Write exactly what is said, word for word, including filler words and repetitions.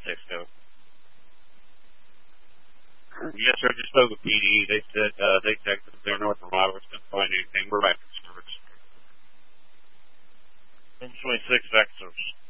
say so. Yes, sir. Just spoke with P D E. They said uh, they texted up there north of Roberts, couldn't find anything. We're back in service. ten twenty-six back in service.